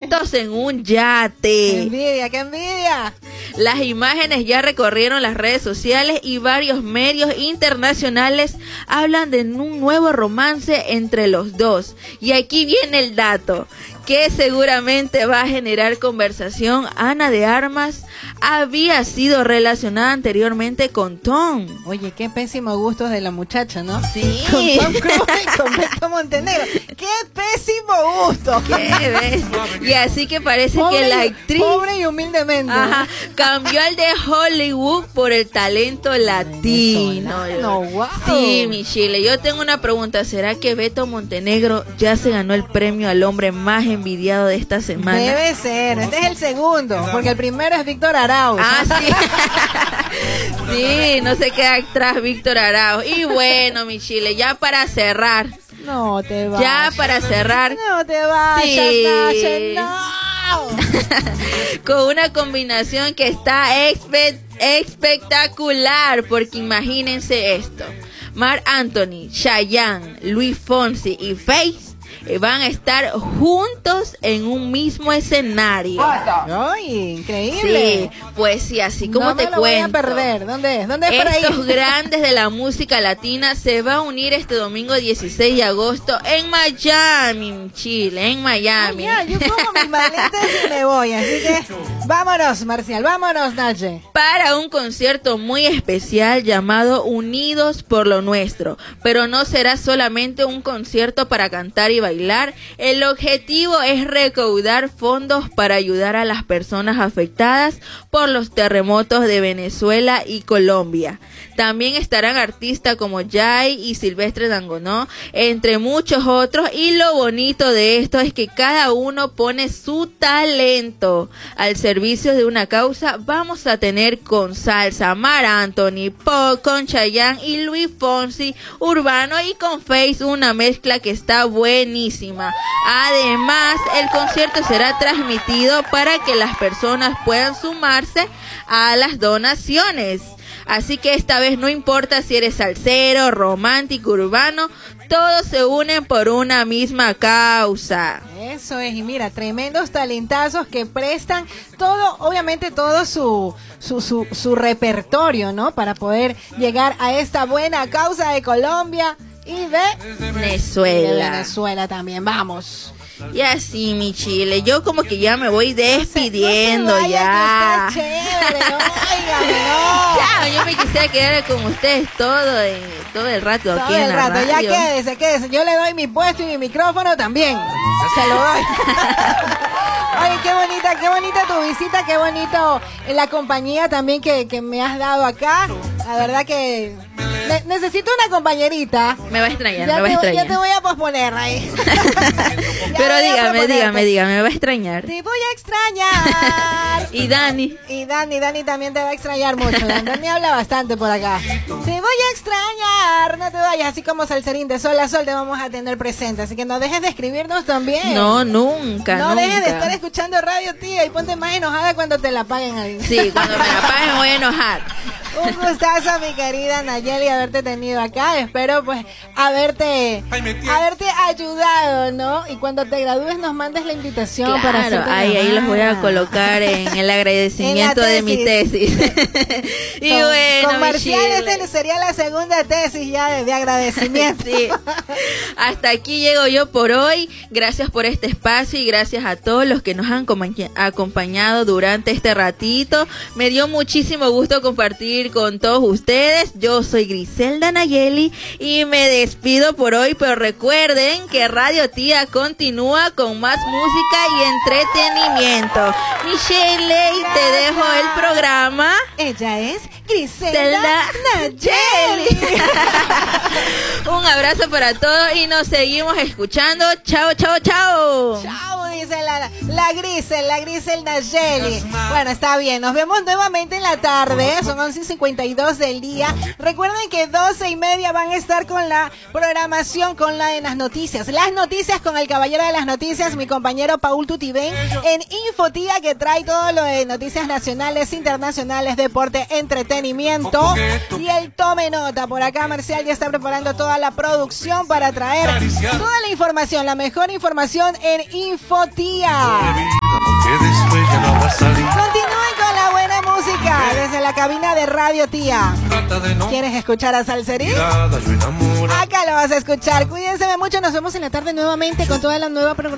juntos en un yate. ¡Qué envidia, qué envidia! Las imágenes ya recorrieron las redes sociales y varios medios internacionales hablan de un nuevo romance entre los dos. Y aquí viene el dato, que seguramente va a generar conversación. Ana de Armas había sido relacionada anteriormente con Tom. Oye, qué pésimo gusto de la muchacha, ¿no? Sí. Con Tom Cruise y con Beto Montenegro. ¡Qué pésimo gusto! ¿Qué ves? Y así que parece Pobre que la actriz... Pobre y humildemente. Ajá, cambió al de Hollywood por el talento latino. No, wow. Sí, Michelle, yo tengo una pregunta. ¿Será que Beto Montenegro ya se ganó el premio al hombre más envidiado de esta semana? Debe ser. Este es el segundo, porque el primero es Víctor Arauz. Ah, sí. Sí, no se queda atrás Víctor Arauz. Y bueno, Michelle, ya para cerrar. No te vayas. Ya para cerrar. No te vayas, Sí. Naye, no. Con una combinación que está espectacular, porque imagínense esto: Marc Anthony, Chayanne, Luis Fonsi y Faith van a estar juntos en un mismo escenario. ¡Ay, increíble! Sí, pues sí, así como no te me lo cuento. voy a perder. ¿Dónde es? ¿Dónde es por ahí? Estos grandes de la música latina se va a unir este domingo 16 de agosto en Miami, Chile, en Miami. Ya, yo como mis maletas y me voy, así que vámonos, Marcial, vámonos, Naye. Para un concierto muy especial llamado Unidos por lo Nuestro, pero no será solamente un concierto para cantar y bailar. El objetivo es recaudar fondos para ayudar a las personas afectadas por los terremotos de Venezuela y Colombia. También estarán artistas como Jay y Silvestre Dangond, entre muchos otros, y lo bonito de esto es que cada uno pone su talento al servicio de una causa. Vamos a tener con salsa Marc Anthony, Pop, con Chayanne y Luis Fonsi, urbano, y con Faith, una mezcla que está buenísima. Además, el concierto será transmitido para que las personas puedan sumarse a las donaciones. Así que esta vez no importa si eres salsero, romántico, urbano, todos se unen por una misma causa. Eso es, y mira, tremendos talentazos que prestan todo, obviamente todo su repertorio, ¿no? Para poder llegar a esta buena causa de Colombia y de Venezuela también, vamos. Y así, mi Chile, yo como que ya me voy despidiendo. No se vaya, ya. que está chévere, óigame, no. Ya, yo me quisiera quedar con ustedes todo el rato aquí Todo en el la rato, radio. ya quédese. Yo le doy mi puesto y mi micrófono también. Se lo doy. Oye, qué bonita tu visita, qué bonito la compañía también que me has dado acá. La verdad que necesito una compañerita. Me va a extrañar, me va a extrañar. Ya te voy a posponer ahí. Pero dígame, me va a extrañar. Te voy a extrañar. Y Dani. Y Dani también te va a extrañar mucho. Dani habla bastante por acá. Te voy a extrañar. No te vayas, así como Salserín de Sol a Sol te vamos a tener presente. Así que no dejes de escribirnos también. No, nunca. No dejes de estar escuchando radio, tía, y ponte más enojada cuando te la paguen ahí. Sí, cuando me la paguen me voy a enojar. Un gustazo, mi querida Nayeli, haberte tenido acá. Espero pues haberte ayudado, ¿no? Y cuando te gradúes nos mandes la invitación para hacer ahí los voy a colocar en el agradecimiento de mi tesis. Y con Marcial este sería la segunda tesis ya de agradecimiento. Sí. Hasta aquí llego yo por hoy. Gracias por este espacio y gracias a todos los que nos han acompañado durante este ratito. Me dio muchísimo gusto compartir con todos ustedes. Yo soy Griselda Nayeli y me despido por hoy, pero recuerden que Radio Tía continúa con más música y entretenimiento. Michelle, te dejo el programa. Ella es Griselda Nayeli. Un abrazo para todos y nos seguimos escuchando. Chao, chao, chao. Chao, dice la Grisel Nayeli. Bueno, está bien. Nos vemos nuevamente en la tarde. Son 11:52 del día. Recuerden que 12:30 van a estar con la programación, con la de las noticias. Las noticias con el caballero de las noticias, mi compañero Paul Tutibén, en Infotía, que trae todo lo de noticias nacionales, internacionales, deporte, entretenimiento. Y el tome nota. Por acá Marcial ya está preparando toda la producción para traer toda la información, la mejor información en Infotía. de radio, tía. ¿Quieres escuchar a Salserín? Acá lo vas a escuchar. Cuídense mucho. Nos vemos en la tarde nuevamente con toda la nueva programación.